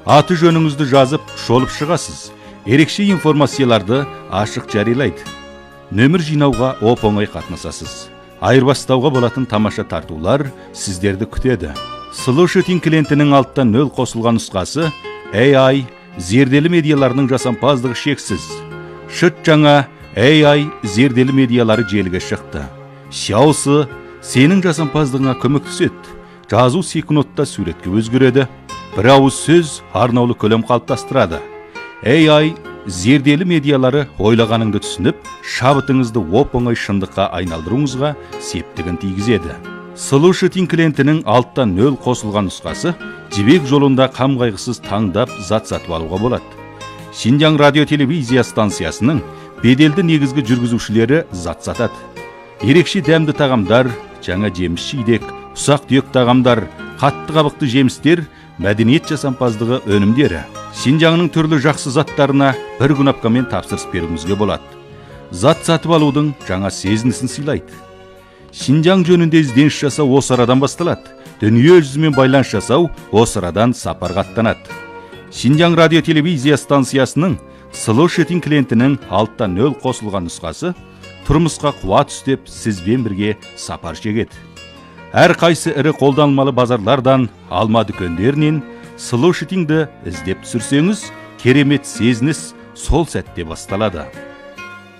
аты жөніңізді жазып шолып шығасыз. Ерекше информацияларды ашық жариялайды. Нөмір жинауға оп-оңай қатынасасыз. Айырбастауға болатын тамаша тартулар сіздерді күтеді. Слушатель клиентінің алттан 0 қосылған нұсқасы AI зерделі медиаларының жасампаздығы шексіз. Шыт жаңа AI зерделі медиалары желіге шықты. Шаусы сенің жасампаздығыңа көмектеседі. Жазу секундта суретке өзгереді. Бір ауыз сөз арнаулы көлем қалыптастырады. AI зерделі медиалары ойлағаныңды түсініп, шабытыңызды оп-оңай шындыққа айналдыруыңызға септігін тигізеді. Слушатель клиентінің алттан 0 қосылған нұсқасы жібек жолында қам қайғысыз таңдап зат сатып алуға болады. Шинжаң радио телевизия станциясының беделді негізгі жүргізушілері зат сатады. Ерекше дәмді тағамдар, жаңа жеміс жидек, ұсақ-түйек тағамдар, қатты қабықты жемістер, мәдениет жасампаздығы өнімдері. Шинжаңның түрлі жақсы заттарына бір кнопкамен тапсырыс беруіңізге болады. Зат сатып алудың жаңа сезінісін сыйлайды. Шинжаң жөнінде ізденіс жасау осы арадан басталады. Дүние жүзімен байланыс жасау осы арадан сапарға аттанады. Шинжаң радио телевизия станциясының слушатель клиентінің алттан 0 қосылған нұсқасы тұрмысқа қуат үстеп сізбен бірге сапар шегеді. Әр қайсы ірі қолданылмалы базарлардан, алма дүкендерінен слушательді іздеп түсірсеңіз, керемет сезініс сол сәтте басталады.